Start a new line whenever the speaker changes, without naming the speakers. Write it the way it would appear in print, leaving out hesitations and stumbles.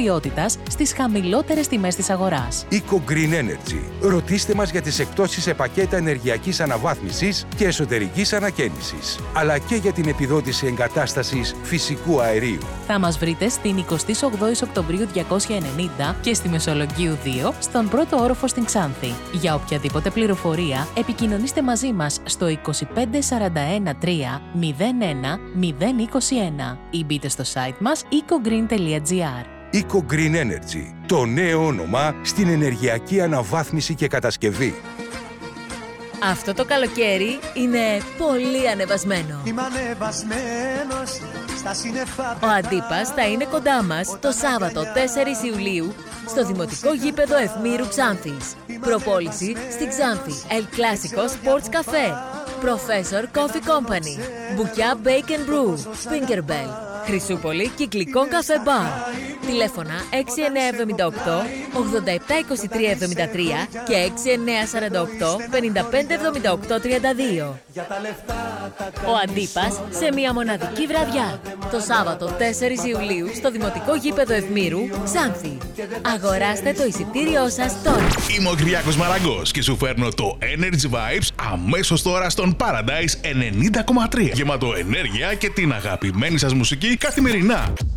ποιότητας στις χαμηλότερες τιμές της αγοράς.
Eco Green Energy. Ρωτήστε μας για τις εκπτώσεις σε πακέτα ενεργειακής αναβάθμισης και εσωτερικής ανακαίνησης, αλλά και για την επιδότηση εγκατάστασης φυσικού αερίου.
Θα μας βρείτε στην 28 Οκτωβρίου 290 και στη Μεσολογγίου 2, στον πρώτο όροφο στην Ξάνθη. Για οποιαδήποτε πληροφορία, επικοινωνήστε μαζί μας στο 25 41 3 01 021 ή μπείτε στο site μας ecogreen.gr.
Eco Green Energy. Το νέο όνομα στην ενεργειακή αναβάθμιση και κατασκευή.
Αυτό το καλοκαίρι είναι πολύ ανεβασμένο.
Είμαι ανεβασμένος στα σύννεφα.
Ο Αντίπας θα είναι κοντά μας το Σάββατο 4 Ιουλίου στο Δημοτικό Γήπεδο Ευμήρου Ξάνθης. Προπόληση στη Ξάνθη El Clásico Sports Café, Professor Coffee Company, Μπουκιά Bake and Brew, Fingerbell, Χρυσούπολη Κυκλικών Καφέ Μπαρ. Τηλέφωνα 6978 872373 και 6948 557832. Ο Αντίπας σε μια μοναδική βραδιά. Το Σάββατο 4 Ιουλίου στο Δημοτικό Γήπεδο Ευμήρου, Ξάνθη. Αγοράστε το εισιτήριό σας τώρα.
Είμαι ο Κυριάκος Μαραγκός και σου φέρνω το Energy Vibes αμέσως τώρα στον Paradise 90,3. Γεμάτο ενέργεια και την αγαπημένη σας μουσική καθημερινά.